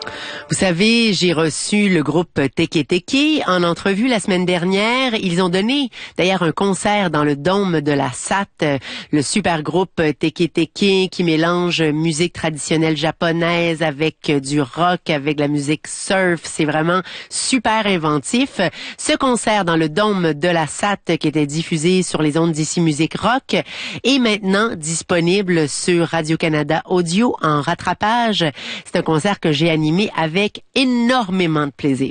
Vous savez, j'ai reçu le groupe Teke Teke en entrevue la semaine dernière. Ils ont donné d'ailleurs un concert dans le Dôme de la SAT, le super groupe Teke Teke qui mélange musique traditionnelle japonaise avec du rock, avec la musique surf. C'est vraiment super inventif. Ce concert dans le Dôme de la SAT qui était diffusé sur les ondes d'ici Musique Rock est maintenant disponible sur Radio-Canada Audio en rattrapage. C'est un concert que j'ai animé avec énormément de plaisir.